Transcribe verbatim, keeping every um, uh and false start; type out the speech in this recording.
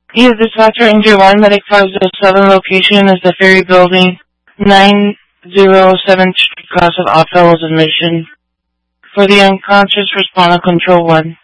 He is dispatcher Injury one, Medic five oh seven, location is the Ferry Building, nine oh seven Street, Cross of Oddfellows Admission. For the unconscious, respond to Control one.